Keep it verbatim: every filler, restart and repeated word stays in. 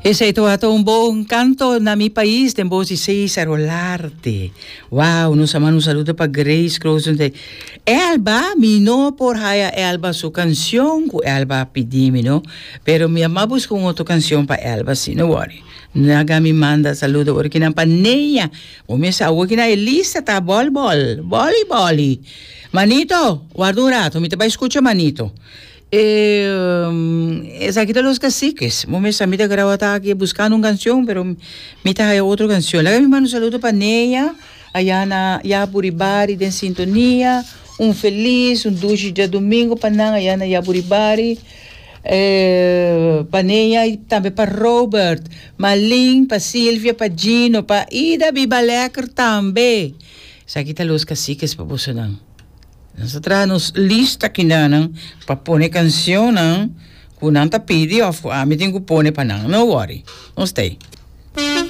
Ese ito ato un buong canto na mi país, tem voz si Sarolarte. Wow, nos aman un saludo para Grace Crozon. Elba, mi no por haya Elba su canción, que Elba pidimi, no? Pero mi amabus con otra canción para Elba, si no worry. Naga mi manda saludo porque na paneya. O mi sa o kina Elisa ta bol bol, boli boli. Manito, guarda un rato, mi te va a escuchar Manito. Eh, um, es aquí de los caciques. Momento a mí te grabo aquí buscando una canción, pero mi te hay otra canción. Le mi mando un saludo para Neia, allá na Yaburibari, de sintonía. Un feliz, un dulce de domingo para nang, allá na Yaburibari. Eh, para Neia e também para Robert, Malin, para Silvia, para Gino, para Ida Bibalecker também. Es aquí de los caciques para você não. Nosotros nos lista aqui nan para poner canção nan, ku nan ta pidi of, a mi tengo pone pa nan, no worry. No stay.